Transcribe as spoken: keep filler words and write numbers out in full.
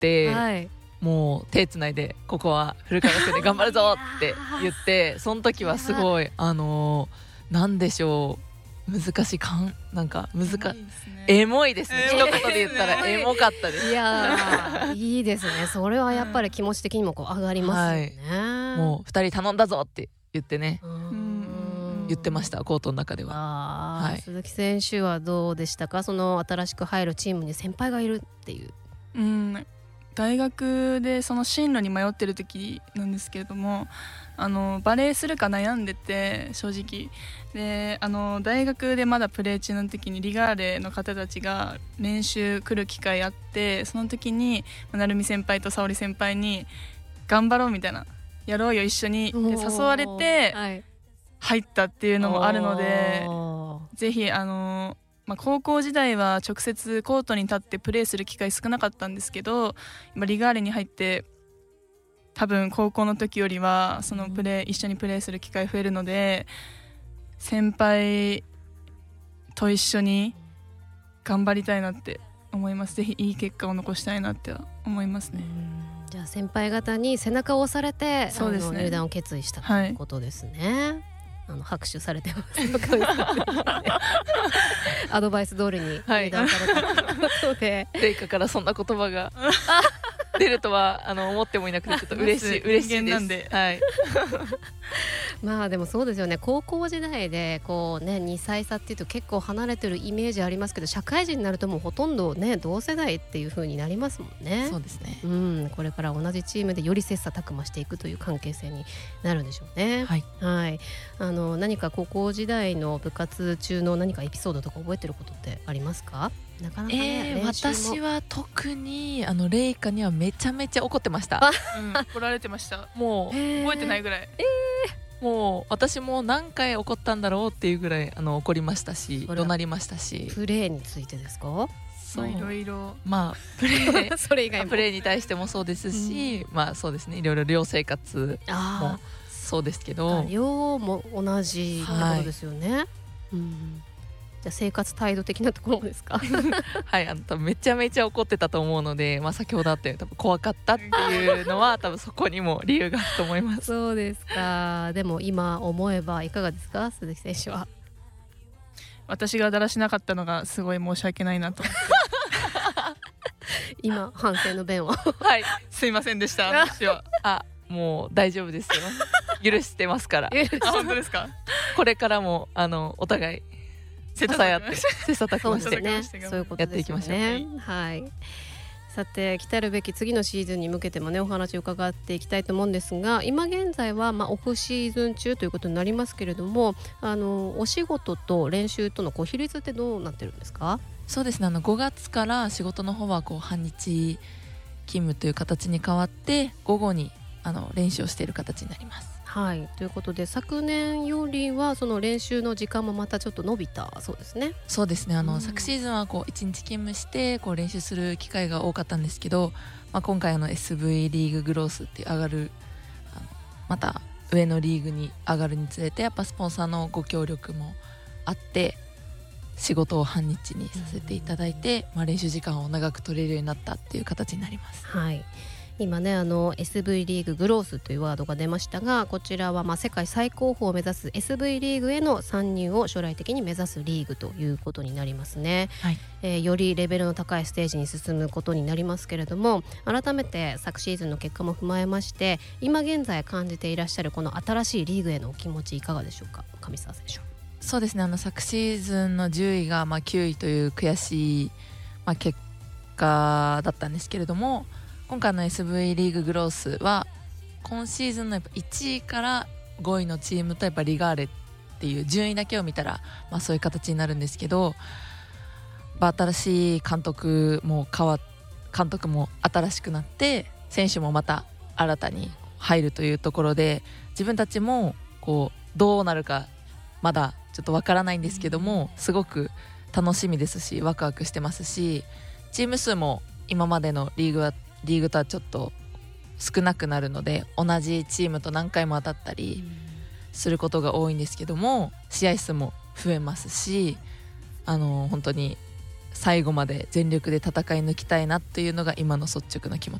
、 はい、 もう手つないでここは古川学園で頑張るぞって言ってその時はすごいあのー、なんでしょう難しいかんなんか難しいエモいですね、一言で言ったらエモかったです。 いやいいですね。それはやっぱり気持ち的にもこう上がりますよね、 はい、もうふたり頼んだぞって言ってね、 うん言ってましたコートの中では。 あ、 はい、 鈴木選手はどうでしたか、その新しく入るチームに先輩がいるっていう。 うん大学でその進路に迷ってる時なんですけれども、あのバレーするか悩んでて正直で、あの大学でまだプレー中の時にリガーレの方たちが練習来る機会あって、その時に成美先輩と沙織先輩に頑張ろうみたいな、やろうよ一緒にって誘われて入ったっていうのもあるので、ぜひあのまあ、高校時代は直接コートに立ってプレーする機会少なかったんですけど、今リガーレに入って多分高校の時よりはそのプレー、一緒にプレーする機会増えるので、先輩と一緒に頑張りたいなって思います。ぜひいい結果を残したいなって思いますね。 うん、じゃあ先輩方に背中を押されて、そうですね、入団を決意したということですね。はい、あの拍手されてますアドバイス通りに入団されたということで、 レイカからそんな言葉が出るとはあの思ってもいなくてちょっと嬉しい嬉しいです。 ではいまあでもそうですよね、高校時代でこうねにさい差っていうと結構離れてるイメージありますけど、社会人になるともうほとんどね同世代っていう風になりますもんね。 そうですね、 うん、これから同じチームでより切磋琢磨していくという関係性になるんでしょうね。 はい、 はい、あの何か高校時代の部活中の何かエピソードとか覚えてることってありますか？なかなかね、 えー、私は特にあのレイカにはめちゃめちゃ怒ってました。 うん、怒られてました。 もう覚えてないぐらい、 えー、もう私も何回怒ったんだろうっていうぐらいあの怒りましたし怒鳴りましたし。 プレーについてですか？ そういろいろ、 まあプレーそれ以外もプレーに対してもそうですし、うん、まあそうですね、いろいろ寮生活もそうですけど、 寮も同じってことですよね。はい、うん、じゃあ生活態度的なところもですか？ はい、あの多分めちゃめちゃ怒ってたと思うので、まあ、先ほどあったように多分怖かったっていうのは多分そこにも理由があると思います。 そうですか。でも今思えばいかがですか、鈴木選手は？ 私がだらしなかったのがすごい申し訳ないなと思って今反省の弁をはいすいませんでした。私はあもう大丈夫ですよ許してますからあ本当ですか？ これからもあのお互い支え合って切磋琢磨してね、そういうことですよね。はい、さて来たるべき次のシーズンに向けてもねお話を伺っていきたいと思うんですが、今現在はまあオフシーズン中ということになりますけれども、あのお仕事と練習とのこう比率ってどうなってるんですか？ そうですね、あのごがつから仕事の方はこう半日勤務という形に変わって午後にあの練習をしている形になります。 はい、ということで昨年よりはその練習の時間もまたちょっと伸びたそうですね。 そうですね、あの、 うん、 昨シーズンはこういちにち勤務してこう練習する機会が多かったんですけど、まあ、今回あの エスブイ リーググロースって上がるあのまた上のリーグに上がるにつれてやっぱスポンサーのご協力もあって仕事を半日にさせていただいて、まあ、練習時間を長く取れるようになったっていう形になります。 はい、今ねあの エスブイ リーググロースというワードが出ましたが、こちらはまあ世界最高峰を目指す エスブイ リーグへの参入を将来的に目指すリーグということになりますね。はい、えー、よりレベルの高いステージに進むことになりますけれども、改めて昨シーズンの結果も踏まえまして今現在感じていらっしゃるこの新しいリーグへのお気持ちいかがでしょうか、上沢選手。 そうですね、あの昨シーズンのじゅういがまあきゅういという悔しい、まあ、結果だったんですけれども、今回の エスブイ リーググロースは今シーズンのやっぱいちいからごいのチームとやっぱリガーレっていう順位だけを見たら、まあ、そういう形になるんですけど、まあ、新しい監督も変わ監督も新しくなって選手もまた新たに入るというところで、自分たちもこうどうなるかまだちょっとわからないんですけども、すごく楽しみですしワクワクしてますし、チーム数も今までのリーグはリーグとはちょっと少なくなるので同じチームと何回も当たったりすることが多いんですけども、試合数も増えますし、あの本当に最後まで全力で戦い抜きたいなっていうのが今の率直な気持